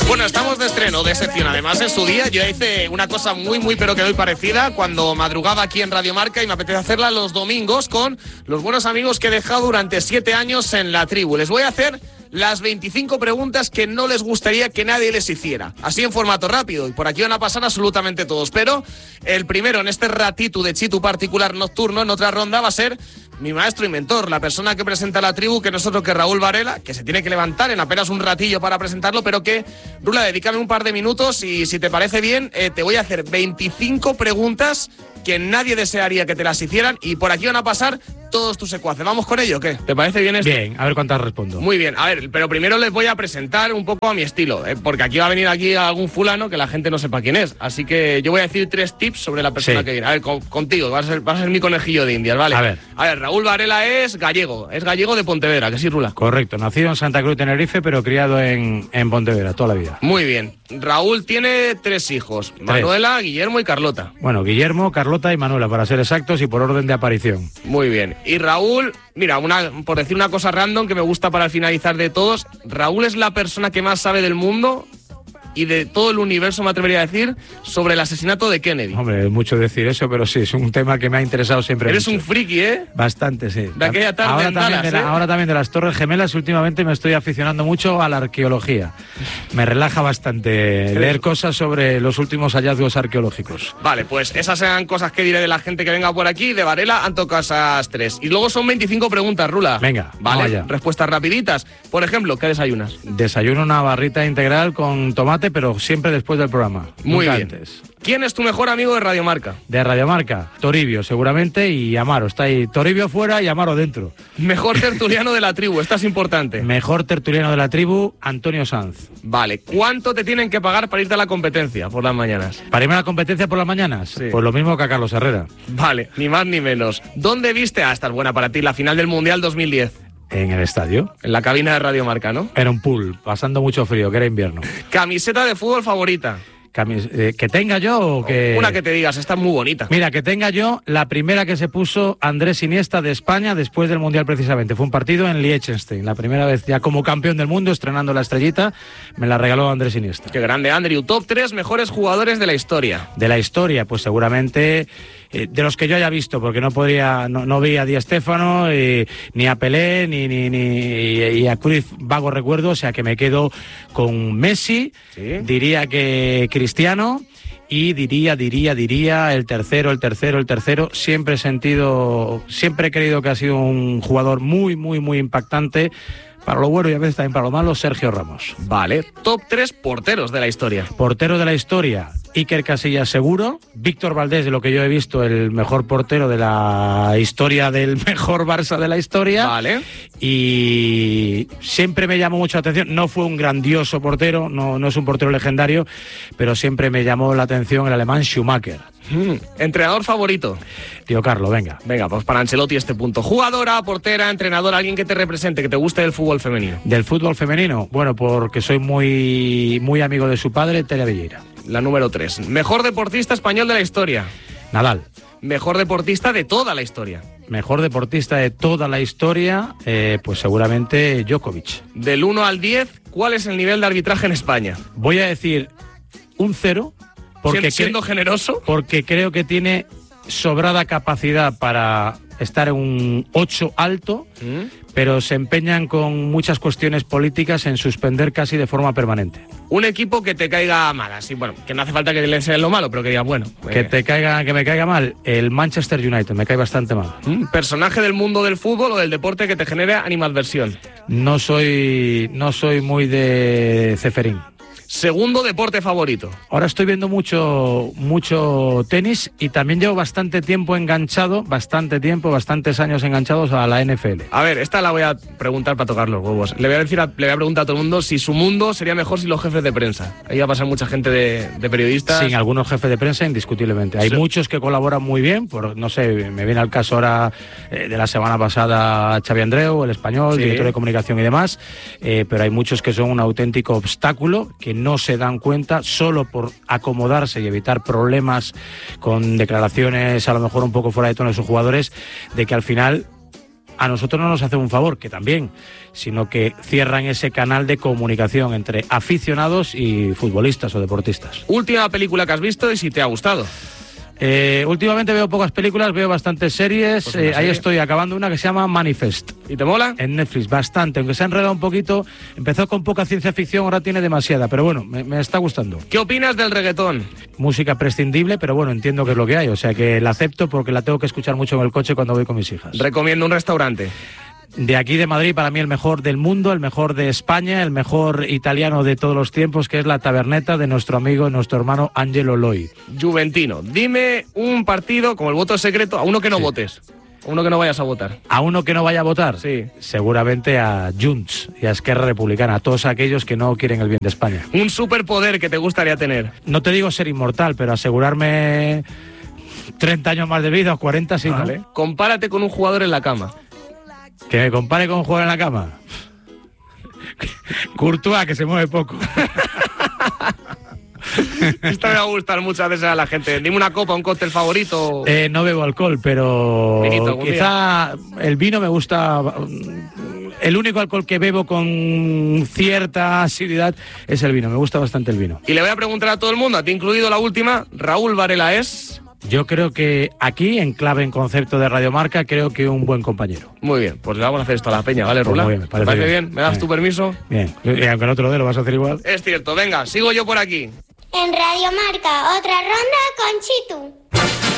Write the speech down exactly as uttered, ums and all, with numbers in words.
Bueno, estamos de estreno de sección. Además, en su día yo hice una cosa muy, muy, pero que muy parecida cuando madrugaba aquí en Radio Marca y me apetece hacerla los domingos con los buenos amigos que he dejado durante siete años en la tribu. Les voy a hacer las veinticinco preguntas que no les gustaría que nadie les hiciera. Así en formato rápido. Y por aquí van a pasar absolutamente todos. Pero el primero en este ratito de Chitu particular nocturno, en otra ronda, va a ser mi maestro y mentor, la persona que presenta la tribu, que no es otro que Raúl Varela, que se tiene que levantar en apenas un ratillo para presentarlo, pero que, Rula, dedícame un par de minutos y si te parece bien, eh, te voy a hacer veinticinco preguntas que nadie desearía que te las hicieran y por aquí van a pasar todos tus secuaces. ¿Vamos con ello o qué? ¿Te parece bien esto? Bien, a ver cuántas respondo. Muy bien, a ver, pero primero les voy a presentar un poco a mi estilo, ¿eh? Porque aquí va a venir aquí algún fulano que la gente no sepa quién es. Así que yo voy a decir tres tips sobre la persona sí. que viene. A ver, con, contigo, vas a, ser, vas a ser mi conejillo de indias, ¿vale? A ver. A ver, Raúl Varela es gallego, es gallego de Pontevedra, ¿que sí, Rula? Correcto, nacido en Santa Cruz, Tenerife, pero criado en, en Pontevedra toda la vida. Muy bien. Raúl tiene tres hijos, tres. Manuela, Guillermo y Carlota. Bueno, Guillermo, Carlota y Manuela, para ser exactos y por orden de aparición. Muy bien. Y Raúl, mira, una, por decir una cosa random que me gusta para finalizar de todos, Raúl es la persona que más sabe del mundo y de todo el universo, me atrevería a decir, sobre el asesinato de Kennedy. Hombre, es mucho decir eso, pero sí, es un tema que me ha interesado siempre. Eres mucho. un friki, ¿eh? Bastante, sí. De aquella tarde ahora, en también Dallas, de la, ¿eh? ahora también de las Torres Gemelas, últimamente me estoy aficionando mucho a la arqueología. Me relaja bastante leer cosas sobre los últimos hallazgos arqueológicos. Vale, pues esas eran cosas que diré de la gente que venga por aquí. De Varela han tocado esas tres. Y luego son veinticinco preguntas, Rula. Venga, vale, vaya. Respuestas rapiditas. Por ejemplo, ¿qué desayunas? Desayuno una barrita integral con tomate, pero siempre después del programa. Muy nunca bien. Antes. ¿Quién es tu mejor amigo de Radio Marca? De Radio Marca, Toribio seguramente y Amaro. Está ahí Toribio fuera y Amaro dentro. Mejor tertuliano de la tribu, esta es importante. Mejor tertuliano de la tribu, Antonio Sanz. Vale, ¿cuánto te tienen que pagar para irte a la competencia por las mañanas? ¿Para irme a la competencia por las mañanas? Sí. Pues lo mismo que a Carlos Herrera. Vale, ni más ni menos. ¿Dónde viste? Ah, esta es buena para ti, la final del Mundial dos mil diez. En el estadio. En la cabina de Radio Marca, ¿no? Era un pool, pasando mucho frío, que era invierno. Camiseta de fútbol favorita. Camis eh, ¿Que tenga yo o que...? Una que te digas, esta es muy bonita. Mira, que tenga yo la primera que se puso Andrés Iniesta de España después del Mundial precisamente. Fue un partido en Liechtenstein. La primera vez ya como campeón del mundo, estrenando la estrellita, me la regaló Andrés Iniesta. Qué grande, Andrew. Top tres mejores jugadores de la historia. De la historia, pues seguramente... Eh, de los que yo haya visto, porque no podría, no, no vi a Di Stéfano, eh, ni a Pelé, ni, ni, ni y a Cruyff, vago recuerdo, o sea que me quedo con Messi, ¿sí? Diría que Cristiano, y diría, diría, diría, el tercero, el tercero, el tercero, siempre he sentido, siempre he creído que ha sido un jugador muy, muy, muy impactante, para lo bueno y a veces también para lo malo, Sergio Ramos. Vale, top tres porteros de la historia. Portero de la historia, Iker Casillas seguro, Víctor Valdés, de lo que yo he visto, el mejor portero de la historia del mejor Barça de la historia. Vale. Y siempre me llamó mucho la atención, no fue un grandioso portero, no, no es un portero legendario, pero siempre me llamó la atención el alemán Schumacher. Mm. ¿Entrenador favorito? Tío Carlos, venga. Venga, pues para Ancelotti este punto. ¿Jugadora, portera, entrenador, alguien que te represente, que te guste del fútbol femenino? ¿Del fútbol femenino? Bueno, porque soy muy, muy amigo de su padre, Tere Velleira. La número tres. ¿Mejor deportista español de la historia? Nadal. ¿Mejor deportista de toda la historia? Mejor deportista de toda la historia, eh, pues seguramente Djokovic. Del uno al diez, ¿cuál es el nivel de arbitraje en España? Voy a decir un cero. Porque siendo generoso. Porque creo que tiene sobrada capacidad para estar en un ocho alto, ¿Mm? pero se empeñan con muchas cuestiones políticas en suspender casi de forma permanente. Un equipo que te caiga mal, así, bueno, que no hace falta que le sea lo malo, pero que diga, bueno. Que eh. te caiga, que me caiga mal, el Manchester United, me cae bastante mal. ¿Mm? ¿Personaje del mundo del fútbol o del deporte que te genere animadversión? No soy, no soy muy de Ceferín. Segundo deporte favorito. Ahora estoy viendo mucho, mucho tenis y también llevo bastante tiempo enganchado, bastante tiempo, bastantes años enganchados a la N F L. A ver, esta la voy a preguntar para tocar los huevos. Le voy a decir, a, le voy a preguntar a todo el mundo si su mundo sería mejor sin los jefes de prensa. Ahí va a pasar mucha gente de, de periodistas. Sin algunos jefes de prensa, indiscutiblemente. Hay sí. muchos que colaboran muy bien, por, no sé, me viene al caso ahora eh, de la semana pasada Xavi Andreu, el español, sí. director de comunicación y demás, eh, pero hay muchos que son un auténtico obstáculo, que no se dan cuenta, solo por acomodarse y evitar problemas con declaraciones a lo mejor un poco fuera de tono de sus jugadores, de que al final a nosotros no nos hace un favor, que también, sino que cierran ese canal de comunicación entre aficionados y futbolistas o deportistas. Última película que has visto y si te ha gustado. Eh, últimamente veo pocas películas, veo bastantes series. Pues eh, ahí estoy acabando una que se llama Manifest. ¿Y te mola? En Netflix, bastante, aunque se ha enredado un poquito. Empezó con poca ciencia ficción, ahora tiene demasiada, pero bueno, me, me está gustando. ¿Qué opinas del reggaetón? Música prescindible, pero bueno, entiendo que es lo que hay, o sea que la acepto porque la tengo que escuchar mucho en el coche cuando voy con mis hijas. Recomiendo un restaurante. De aquí de Madrid, para mí el mejor del mundo, el mejor de España, el mejor italiano de todos los tiempos, que es la Taberneta de nuestro amigo, nuestro hermano Angelo Loi. Juventino, dime un partido, como el voto secreto, a uno que no sí. votes. A uno que no vayas a votar. ¿A uno que no vaya a votar? Sí. Seguramente a Junts y a Esquerra Republicana, a todos aquellos que no quieren el bien de España. Un superpoder que te gustaría tener. No te digo ser inmortal, pero asegurarme treinta años más de vida o cuarenta, sí. Vale. ¿No? Compárate con un jugador en la cama. ¿Que me compare con un jugador en la cama? Courtois, que se mueve poco. Esto me va a gustar muchas veces a la gente. Dime una copa, un cóctel favorito. Eh, no bebo alcohol, pero Vinito, quizá el vino me gusta. El único alcohol que bebo con cierta asiduidad es el vino. Me gusta bastante el vino. Y le voy a preguntar a todo el mundo, a ti incluido la última, Raúl Varela es... Yo creo que aquí, en clave, en concepto de Radiomarca, creo que un buen compañero. Muy bien, pues le vamos a hacer esto a la peña, ¿vale, Rula? Pues muy bien, me parece, ¿Te parece bien? bien? ¿Me das bien. tu permiso? Bien, y aunque no te lo dé, lo vas a hacer igual. Es cierto, venga, sigo yo por aquí. En Radiomarca, otra ronda con Chitu.